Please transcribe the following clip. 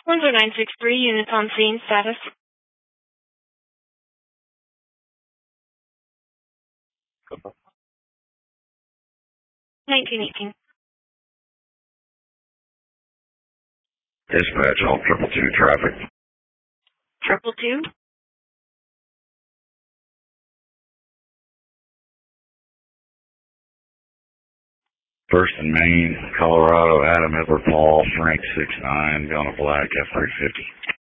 Windsor 963, units on scene, status. 1918. Dispatch, all 222 traffic. 222. First and Main, Colorado, Adam Edward Paul, Frank 69, Gunna Black, F-350.